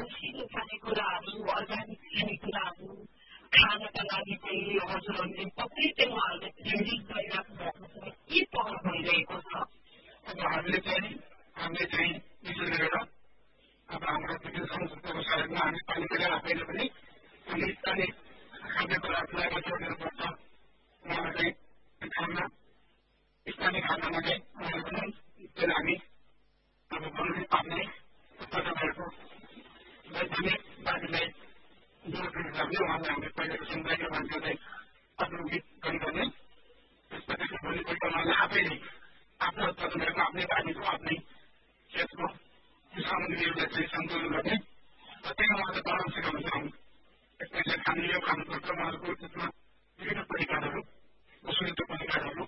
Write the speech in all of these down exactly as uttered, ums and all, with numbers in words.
सिधो खानेकुराहरू अर्ग्यानिक खानेकुराहरू खानका लागि चाहिँ हजुरहरूले कति चाहिँ उहाँहरूले प्रेरित गरिराख्नु भएको छ के पहल भइरहेको छ अब हामीले चाहिँ हामीले चाहिँ विशेष गरेर अब हाम्रो विभिन्न संस्थाको सहयोगमा हामी पालिकाले आफैले पनि हामी स्थानीय खानेकुराहरूलाई जोडिनुपर्छ उहाँलाई खाना स्थानीय खानामा चाहिँ उहाँहरू पनि हामी अब बनाउनु पार्ने तपाईँहरूको वैज्ञानिक बारीलाई जोड्ने हिसाबले उहाँलाई हामीले पहिलेको समुदायका मान्छेलाई अग्रगत गरिरहने त्यसपछि भोलिपल्ट उहाँले आफैले आफ्नो उत्पादनहरूको आफ्नै बारीको आफ्नै खेतको सामग्रीहरूलाई चाहिँ सन्तुलन गर्ने त्यही उहाँले बनाउन सिकाउन चाहनु यसले खाने यो खानुपर्छ उहाँहरूको त्यसमा विभिन्न परिकारहरू उपयुक्त परिकारहरू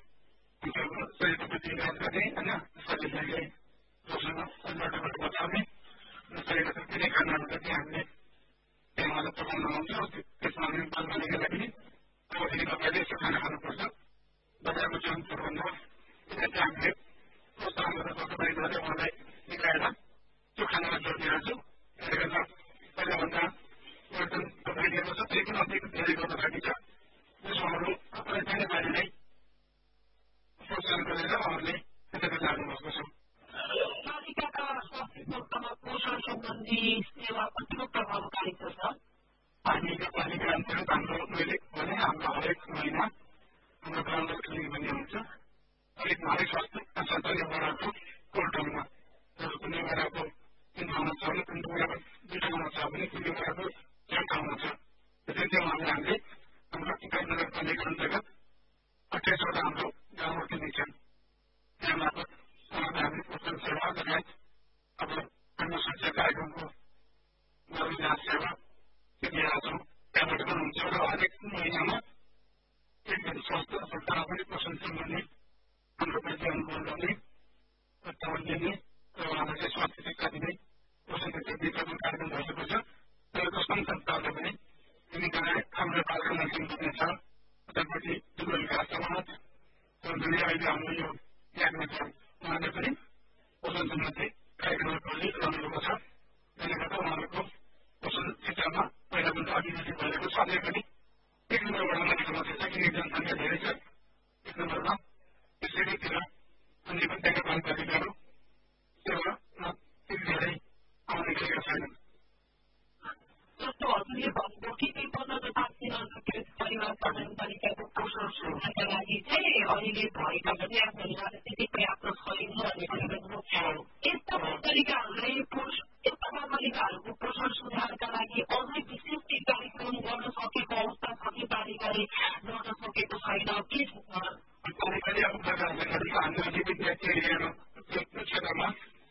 शरीरको वृद्धि गर्ने होइन शरीरलाई रोगबाट बचाउने र शरीरको धेरै खानाहरू जति हामीले त्यहाँ उहाँलाई पकाउन आउँछ त्यसमा हामी बालबालिकालाई पनि अबदेखि तपाईँले यसो खाना खानुपर्छ बजारको जङ्क फुडभन्दा त्यसरी चाहिँ हामीले प्रोत्साहन गरेर तपाईँले उहाँलाई निकालेर त्यो खानामा जोड दिइरहन्छु त्यसले गर्दा पहिलाभन्दा वर्तन तपाईँको छ त्यही पनि अलिक धेरै गर्न सकिन्छ त्यसोहरू आफूलाई चाहिने बारीलाई प्रोत्साहन गरेर उहाँहरूले त्यसरी लाग्नुभएको छ पालिकाका स्वास्थ्य संस्थामा पोषण सम्बन्धी सेवा कतिको प्रभावकारी छ हामी यो पालिका अन्तर्गत हाम्रो मैले भने हाम्रो हरेक महिना हाम्रो ग्राउन्ड क्लिनिक भन्ने हुन्छ हरेक हरेक स्वास्थ्य सञ्चालन वडाको पोर्टलमा कुनै वडाको तिन ठाउँमा छ भने कुनै वडाको दुई ठाउँमा छ भने कुनै वडाको चार ठाउँमा छ त्यसरी चाहिँ उहाँले हामीले हाम्रो टिकाइ नगरपालिका अन्तर्गत अठाइसवटा हाम्रो ग्राउन्ड क्लिनिक छन् त्यहाँ मार्फत उहाँलाई हामीले पोषण सेवा लगायत अब अन्न सुरक्षा कार्यक्रमको गरौँ जाँच सेवा दिएका छौँ त्यहाँबाट पनि हुन्छ र हरेक महिनामा एक दिन स्वास्थ्य सप्ताह पनि पोषण सम्बन्धी हाम्रो प्रति अनुकूल गर्ने तत्त्वावधान दिने र उहाँलाई चाहिँ स्वास्थ्य शिक्षा दिने पोषण शिक्षा वितरण कार्यक्रम भइसकेको छ तर कस्तो संस्थाहरूले पनि तिनीहरूलाई हाम्रो बालका माध्यम दिने छ उतापट्टि युवा विकास समाज जुन अहिले हाम्रो यो यादमा छ उहाँले पनि पोषण सम्बन्धी कार्यक्रमहरू गरिरहनुभएको छ त्यसले गर्दा उहाँहरूको पोषण क्षेत्रमा पहिलाभन्दा अलिकति भइरहेको छ अझै पनि एक नम्बरबाट माथि समस्या छ किनकि जनसङ्ख्या धेरै छ एक नम्बरमा त्यसैतिर अन्य पनि त्यहाँका बालबालिकाहरू सेवामा त्यति धेरै आउने गरेका छैनन् जस्तो हजुरले भन्नुभयो कि त्यही पन्ध्र तथा तीन अनुकृत परिवार प्रधान तरिकाको पोषण सुविधाका लागि चाहिँ अहिले भएका पनि आफ्नो त्यति पर्याप्त छैन भन्ने कुरो यस्ता तरिकाहरूलाई यस्ता बालबालिकाहरूको पोषण सुधारका लागि अझै विशेष केही कार्यक्रम गर्न सकेको अवस्था छ कि बालिकाले गर्न सकेको छैन के बालिकाले अब बालिकाहरूले हाम्रो जीवित व्यक्तिहरू त्यो क्षेत्रमा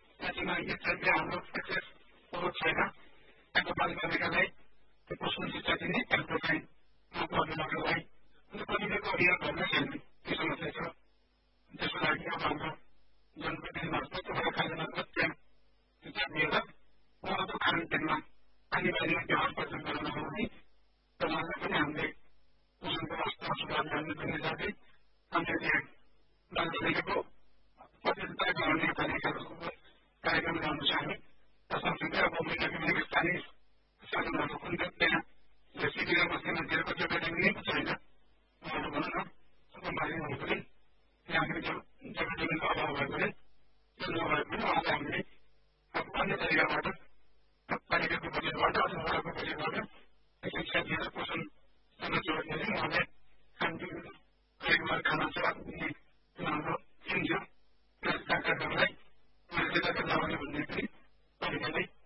हाम्रो एक्सेस बहुत छैन त्यहाँको बालबालिकालाई त्यो पोषण शिक्षा दिने त्यहाँको चाहिँ पढ्नुलाई कतिपयको अभियान गर्न छैन त्यो समस्या छ त्यसको लागि अब हाम्रो जनप्रतिनिधि मार्फत उहाँलाई कार्य मार्फत त्यहाँ शिक्षा दिएर उहाँको खानपिनमा पानीबारीमा व्यवहार प्रदान गर्न नहुने र उहाँलाई पनि हामीले पोषणको अवस्था सुधार गर्ने भन्ने साथै हामीले त्यहाँ बालबालिकाको प्रतियोगिता गराउने कार्यक्रम कार्यक्रम ल्याउनु छ हामी र सँगसँगै अब महिलाको भनेको स्थानीय साधनहरू पनि त्यहाँ सिकेर बस्ने मान्छेहरूको त्यो एकाडेमी नै छैन उहाँहरू भनौँ न सबैबारी भएकोले त्यहाँ हामीले त्यो जग्गा जमिनको अभाव भएकोले त्यो नभए पनि उहाँलाई हामीले अब अन्य तरिकाबाट पालिकाको बजेटबाट अथवा वडाको बजेटबाट शिक्षा दिएर पोषणसँग जोड्ने उहाँलाई खानपिन परिवार खाना सेवा दिने हाम्रो एनजिओ कार्यक्रमलाई उहाँले लगाउने भन्ने पनि पालिकाले